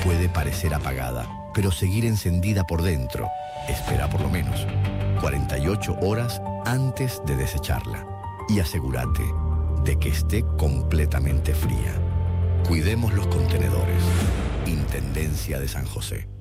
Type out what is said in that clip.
Puede parecer apagada, pero seguir encendida por dentro. Espera por lo menos 48 horas antes de desecharla. Y asegúrate de que esté completamente fría. Cuidemos los contenedores. Intendencia de San José.